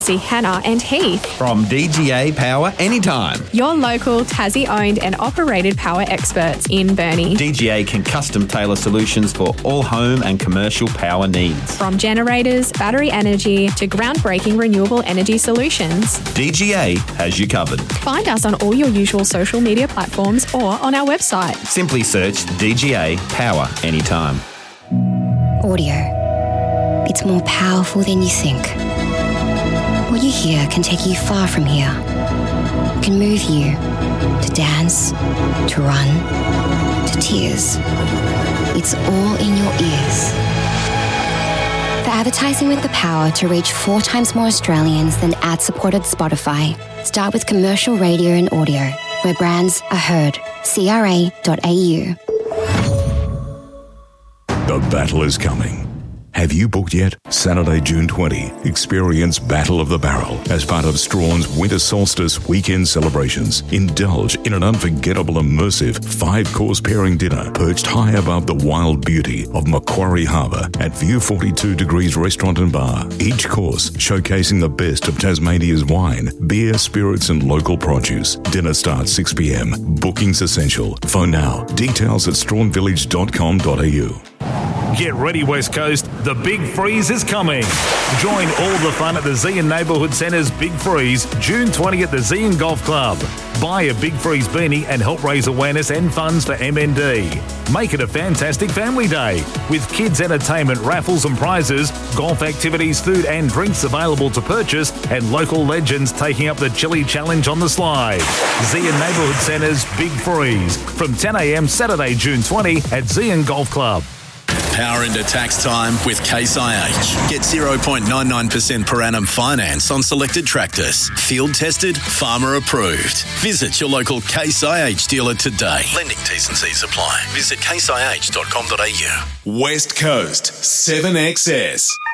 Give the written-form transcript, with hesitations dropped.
See Hannah and Heath. From DGA Power Anytime. Your local Tassie-owned and operated power experts in Burnie. DGA can custom tailor solutions for all home and commercial power needs. From generators, battery energy to groundbreaking renewable energy solutions. DGA has you covered. Find us on all your usual social media platforms or on our website. Simply search DGA Power Anytime. Audio. It's more powerful than you think. What you hear can take you far from here. It can move you to dance, to run, to tears. It's all in your ears. For advertising with the power to reach 4 times more Australians than ad-supported Spotify, start with commercial radio and audio, where brands are heard. CRA.au. The battle is coming. Have you booked yet? Saturday, June 20, experience Battle of the Barrel as part of Strawn's Winter Solstice weekend celebrations. Indulge in an unforgettable, immersive 5-course pairing dinner perched high above the wild beauty of Macquarie Harbour at View 42 Degrees Restaurant and Bar. Each course showcasing the best of Tasmania's wine, beer, spirits and local produce. Dinner starts 6 p.m. Bookings essential. Phone now. Details at strawnvillage.com.au. Get ready, West Coast. The Big Freeze is coming. Join all the fun at the Zeehan Neighbourhood Centre's Big Freeze, June 20 at the Zeehan Golf Club. Buy a Big Freeze beanie and help raise awareness and funds for MND. Make it a fantastic family day with kids' entertainment, raffles and prizes, golf activities, food and drinks available to purchase, and local legends taking up the Chili Challenge on the slide. Zeehan Neighbourhood Centre's Big Freeze from 10 a.m. Saturday, June 20 at Zeehan Golf Club. Power into tax time with Case IH. Get 0.99% per annum finance on selected tractors. Field tested, farmer approved. Visit your local Case IH dealer today. Lending T's and C's apply. Visit caseih.com.au. West Coast 7XS.